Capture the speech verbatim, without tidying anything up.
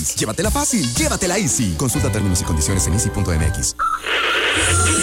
Llévatela fácil, llévatela Easy. Consulta términos y condiciones en easy punto m x.